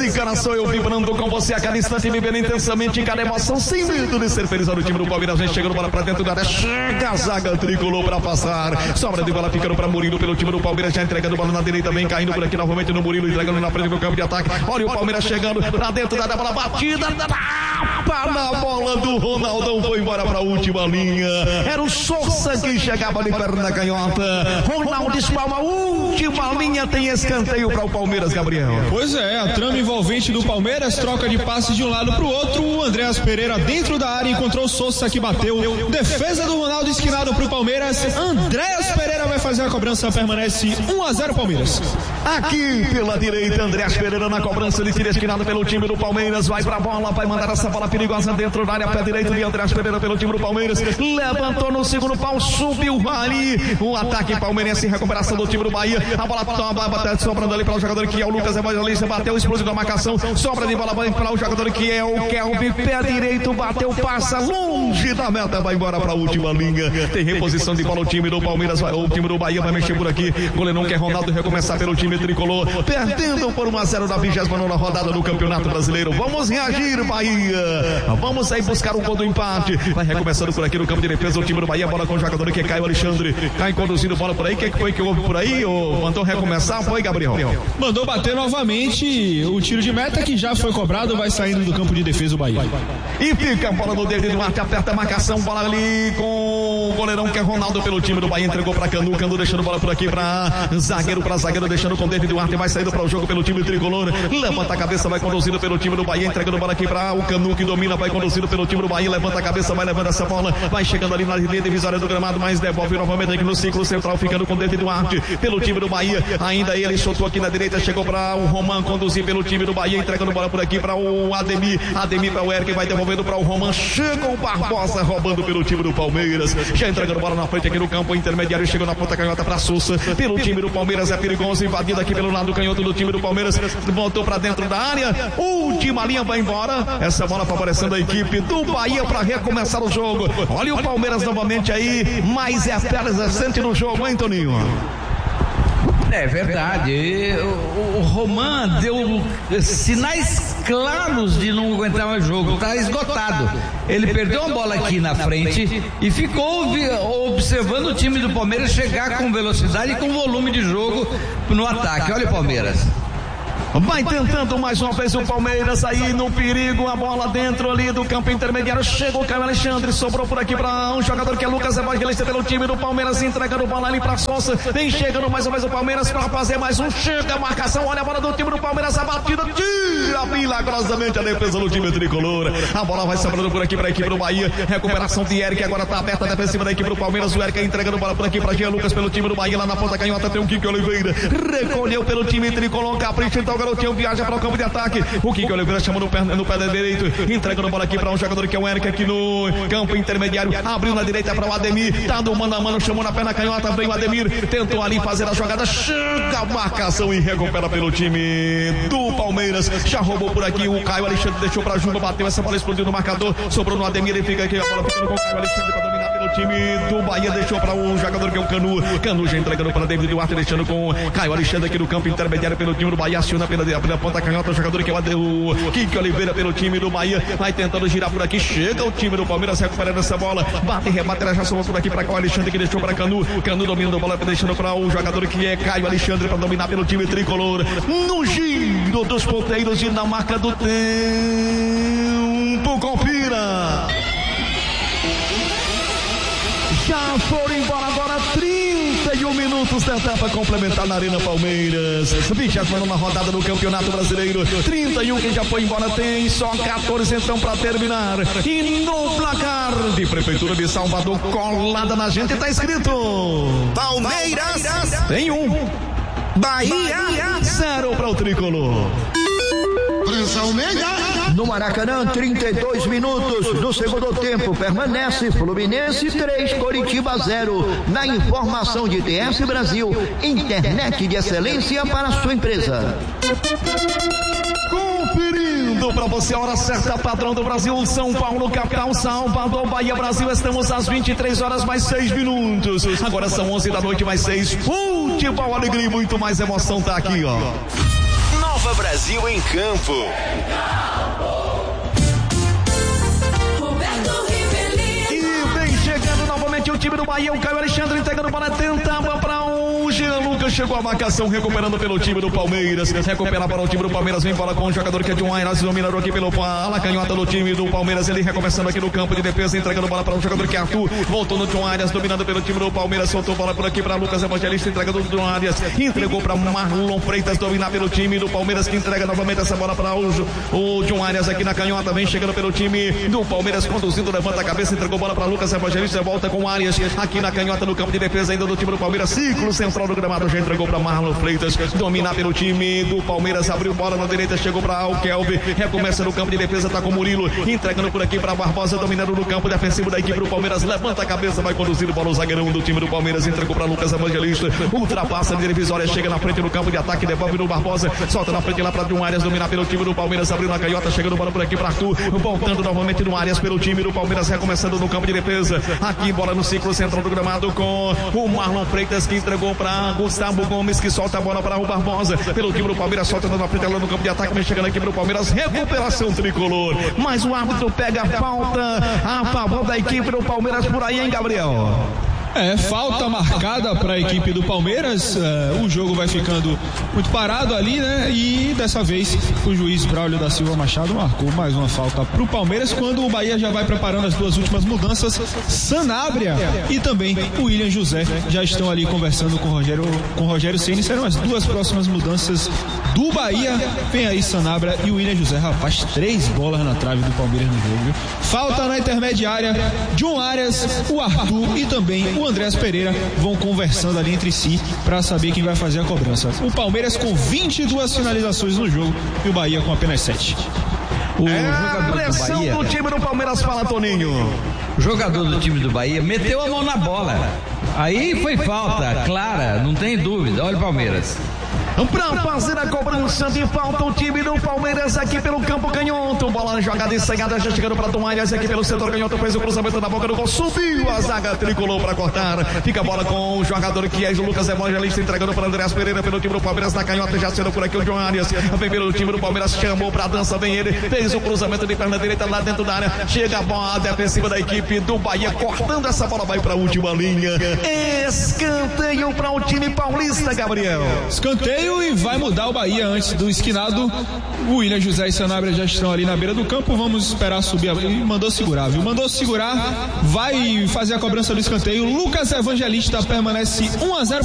esse cara sou eu vibrando com você a cada instante, vivendo intensamente em cada emoção, sem medo de ser feliz. Olha o time do Palmeiras, a gente chegando bola pra dentro da área, chega a zaga tricolor pra passar, sobra de bola ficando pra Murilo pelo time do Palmeiras, já entregando bola na direita, vem caindo por aqui novamente no Murilo, entregando na frente do campo de ataque. Olha o Palmeiras chegando pra dentro da bola, batida, tapa na bola do Ronaldão, foi embora pra última linha. Era o Sousa que chegava de perna canhota. Ronaldo espalma, última linha, tem escanteio para o Palmeiras, Gabriel. Pois é, a trama envolvente do Palmeiras, troca de passes de um lado para o outro. O Andréas Pereira dentro da área encontrou o Sousa que bateu. Defesa do Ronaldo esquinado para o Palmeiras. Andréas Pereira vai fazer a cobrança, permanece 1-0 Palmeiras. Aqui pela direita, Andréas Pereira na cobrança, ele tira esquinado pelo time do Palmeiras, vai pra bola, vai mandar essa bola perigosa dentro da área, pé direito de Andréas Pereira pelo time do Palmeiras, levantou no segundo pau, subiu ali, o ataque palmeirense, recuperação do time do Bahia, a bola sobrando ali para o jogador que é o Lucas Evangelista, bateu, explodiu da marcação, sobra de bola para o jogador que é o Kelvin, pé direito, bateu, passa longe da meta, vai embora para a última linha, tem reposição de bola, o time do Palmeiras, o time do Bahia vai mexer por aqui, goleirão que é Ronaldo, recomeçar pelo time tricolor, perdendo por 1-0 na 29ª rodada do Campeonato Brasileiro. Vamos reagir, Bahia, vamos aí buscar o gol do empate, vai recomeçando por aqui no campo de defesa, o time do Bahia, bola com o jogador que é Caio Alexandre, cai conduzindo bola por aí, o que foi que houve por aí, ou mandou recomeçar, foi, Gabriel? Mandou bater novamente o tiro de meta que já foi cobrado, vai saindo do campo de defesa o Bahia. E fica a bola no dedo do Duarte, aperta a marcação, bola ali com o goleirão que é Ronaldo pelo time do Bahia, entregou para Canu, Canu deixando bola por aqui para zagueiro, deixando com o David Duarte, vai saindo para o jogo pelo time tricolor, levanta a cabeça, vai conduzido pelo time do Bahia, entregando bola aqui para o Canu que domina, vai conduzido pelo time do Bahia, levanta a cabeça, vai levando essa bola, vai chegando ali na linha divisória do gramado, mas devolve novamente aqui no ciclo central, ficando com o David Duarte pelo time do Bahia, ainda ele soltou aqui na direita, chegou para o Roman conduzir pelo time do Bahia, entregando bola por aqui para o Ademir para o Eric, vai devolvendo para o Roman, chega o Barbosa roubando pelo time do Palmeiras, já entregando bola na frente aqui no campo intermediário, chegou na ponta canhota para Sousa, pelo time do Palmeiras, é perigoso, invadido aqui pelo lado canhoto do time do Palmeiras, voltou para dentro da área, última linha, vai embora, essa bola favorecendo a equipe do Bahia para recomeçar o jogo. Olha o Palmeiras novamente aí, mais efervescente no jogo, hein, Toninho? É verdade, o Roman deu sinais claros de não aguentar mais o jogo, tá esgotado. Ele perdeu a bola aqui na frente e ficou observando o time do Palmeiras chegar com velocidade e com volume de jogo no ataque. Olha o Palmeiras. Vai tentando mais uma vez o Palmeiras aí no perigo, a bola dentro ali do campo intermediário, chegou o Caio Alexandre, sobrou por aqui para um jogador que é Lucas Evangelista pelo time do Palmeiras, entregando bola ali para Sousa, vem chegando mais uma vez o Palmeiras para fazer mais um, chega a marcação, olha a bola do time do Palmeiras, a batida, tira milagrosamente a defesa do time tricolor, a bola vai sobrando por aqui para a equipe do Bahia, recuperação de Eric, agora tá aberta a defensiva da equipe do Palmeiras, o Eric entregando bola por aqui para Jean Lucas pelo time do Bahia, lá na ponta canhota tem o Kiki Oliveira, recolheu pelo time tricolor, capricha, então o garotinho viaja para o campo de ataque, o Kiki Oliveira chamando no pé direito, entregando a bola aqui para um jogador que é o Eric aqui no campo intermediário, abriu na direita para o Ademir, tá do mano a mano, chamou na perna canhota, veio o Ademir, tentou ali fazer a jogada, chega a marcação e recupera pelo time do Palmeiras, já roubou por aqui o Caio Alexandre, deixou para Juba, bateu essa bola, explodiu no marcador, sobrou no Ademir e fica aqui a bola ficando com o Caio Alexandre para dominar pelo time do Bahia, deixou para um jogador que é o Canu já entregando para David Duarte, deixando com o Caio Alexandre aqui no campo intermediário pelo time do Bahia, aciona pela ponta canhota, o jogador que é o Kiki Oliveira pelo time do Bahia, vai tentando girar por aqui, chega o time do Palmeiras recuperando essa bola, bate e rebate, ela já somou por aqui para o Alexandre que deixou para Canu dominando a bola, deixando para o jogador que é Caio Alexandre para dominar pelo time tricolor, no giro dos ponteiros e na marca do tempo, confira. Já foram embora agora 31 minutos da etapa complementar na Arena Palmeiras. 29ª rodada do Campeonato Brasileiro. 31 quem já foi embora tem só 14 então para terminar. E no placar de Prefeitura de Salvador colada na gente tá escrito Palmeiras tem 1, Bahia 0 para o tricolor. No Maracanã, 32 minutos do segundo tempo, permanece Fluminense 3, Coritiba 0. Na informação de TS Brasil, internet de excelência para sua empresa. Conferindo para você a hora certa, padrão do Brasil, São Paulo, capital, Salvador, Bahia, Brasil, estamos às 23 horas mais 6 minutos. Agora são 11 da noite mais 6. Futebol, alegria e muito mais emoção tá aqui, ó. Nova Brasil em campo. O time do Bahia, o Caio Alexandre entregando para tentava para o Jean Lucas, chegou a marcação, recuperando pelo time do Palmeiras, recupera para o time do Palmeiras, vem bola com o jogador que é de um Airas, dominador aqui pelo ala canhota do time do Palmeiras, ele recomeçando aqui no campo de defesa, entregando bola para o jogador que é Arthur, voltou no John Arias, dominando pelo time do Palmeiras, soltou bola por aqui para Lucas Evangelista, entregando do John Arias, entregou para Marlon Freitas, dominar pelo time do Palmeiras, que entrega novamente essa bola para o John Arias aqui na canhota, vem chegando pelo time do Palmeiras, conduzindo, levanta a cabeça, entregou bola para Lucas Evangelista, volta com o Arias, aqui na canhota no campo de defesa ainda do time do Palmeiras, ciclo central do gramado, já entregou para Marlon Freitas, dominar pelo time do Palmeiras, abriu bola na direita, chegou para o Kelvin, recomeça no campo de defesa, tá com o Murilo, entregando por aqui para Barbosa, dominando no campo defensivo da equipe do Palmeiras, levanta a cabeça, vai conduzindo bola o zagueirão do time do Palmeiras, entregou para Lucas Evangelista, ultrapassa a divisória, chega na frente no campo de ataque, devolve no Barbosa, solta na frente lá para um Arias, dominar pelo time do Palmeiras, abriu na canhota, chegando bola por aqui para Arthur, voltando novamente no Arias pelo time do Palmeiras, recomeçando no campo de defesa, aqui bola no ciclo central do gramado com o Marlon Freitas, que entregou para Gustavo Gomes, que solta a bola para o Barbosa, pelo time do Palmeiras, solta na frente lá no campo de ataque, vem chegando aqui para o Palmeiras, recuperação tricolor, mas o árbitro pega a falta a favor da equipe do Palmeiras por aí, hein, Gabriel? Falta marcada para a equipe do Palmeiras, o jogo vai ficando muito parado ali, né? E dessa vez o juiz Braulio da Silva Machado marcou mais uma falta para o Palmeiras, quando o Bahia já vai preparando as duas últimas mudanças. Sanabria e também o William José já estão ali conversando com o Rogério Ceni, serão as duas próximas mudanças do Bahia. Vem aí Sanabria e o William José, rapaz, 3 bolas na trave do Palmeiras no jogo, viu? Falta na intermediária, John Arias, o Arthur e também o Andréas Pereira vão conversando ali entre si para saber quem vai fazer a cobrança. O Palmeiras com 22 finalizações no jogo e o Bahia com apenas 7. A pressão do time do Palmeiras, fala Toninho. O jogador do time do Bahia meteu a mão na bola. Aí foi falta, clara, não tem dúvida. Olha o Palmeiras. Para fazer a cobrança de falta, o time do Palmeiras aqui pelo campo canhoto, bola jogada ensaiada, já chegando para Tomalhas aqui pelo setor canhoto, fez o cruzamento na boca do gol, subiu a zaga tricolor para cortar, fica a bola com o jogador que é o Lucas Evangelista, entregando para Andréas Pereira pelo time do Palmeiras na canhota, já sendo por aqui o John Arias, vem pelo time do Palmeiras, chamou para a dança, vem ele, fez o cruzamento de perna direita lá dentro da área, chega a bola defensiva da equipe do Bahia, cortando essa bola, vai para a última linha, escanteio para o time paulista, Gabriel. Escanteio e vai mudar o Bahia antes do esquinado. O William José e Sanabria já estão ali na beira do campo. Vamos esperar subir. Ele mandou segurar, viu? Mandou segurar. Vai fazer a cobrança do escanteio. Lucas Evangelista permanece 1-0.